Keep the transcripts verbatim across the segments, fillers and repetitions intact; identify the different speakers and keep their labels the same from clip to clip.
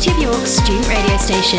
Speaker 1: City of York's student radio station.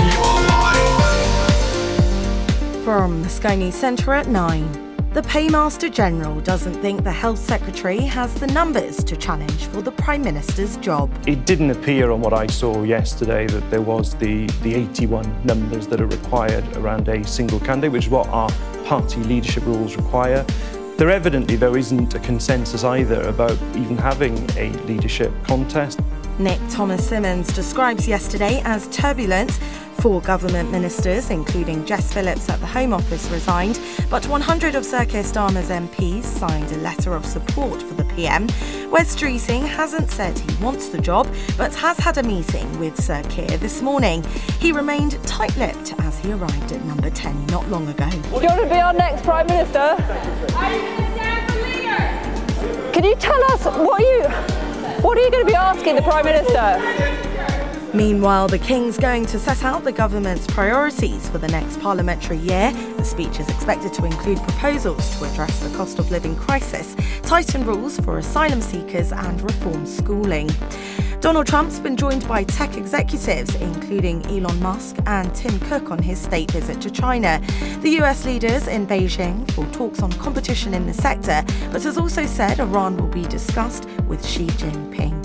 Speaker 2: From the Sky News Centre at nine. The Paymaster General doesn't think the Health Secretary has the numbers to challenge for the Prime Minister's job.
Speaker 3: It didn't appear on what I saw yesterday that there was the, the eighty-one numbers that are required around a single candidate, which is what our party leadership rules require. There evidently, though, isn't a consensus either about even having a leadership contest.
Speaker 2: Nick Thomas-Symonds describes yesterday as turbulent. Four government ministers, including Jess Phillips at the Home Office, resigned, but one hundred of Sir Keir Starmer's M Ps signed a letter of support for the P M. Wes Streeting hasn't said he wants the job, but has had a meeting with Sir Keir this morning. He remained tight-lipped as he arrived at number ten not long ago.
Speaker 4: Do you want to be our next Prime Minister? Are you going to stand for leader? Can you tell us, what are you, what are you going to be asking the Prime Minister?
Speaker 2: Meanwhile, the King's going to set out the government's priorities for the next parliamentary year. The speech is expected to include proposals to address the cost of living crisis, tighten rules for asylum seekers and reform schooling. Donald Trump's been joined by tech executives, including Elon Musk and Tim Cook, on his state visit to China. The U S leaders in Beijing for talks on competition in the sector, but has also said Iran will be discussed with Xi Jinping.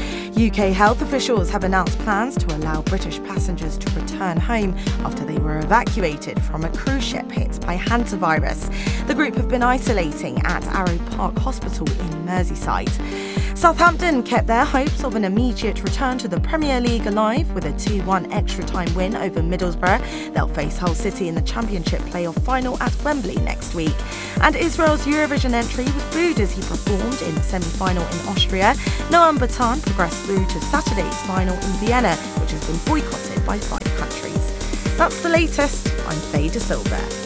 Speaker 2: U K health officials have announced plans to allow British passengers to return home after they were evacuated from a cruise ship hit by hantavirus. The group have been isolating at Arrow Park Hospital in Merseyside. Southampton kept their hopes of an immediate return to the Premier League alive with a two one extra-time win over Middlesbrough. They'll face Hull City in the Championship playoff final at Wembley next week. And Israel's Eurovision entry was booed as he performed in the semi-final in Austria. Noam Batan progressed through to Saturday's final in Vienna, which has been boycotted by five countries. That's the latest. I'm Faye De Silva.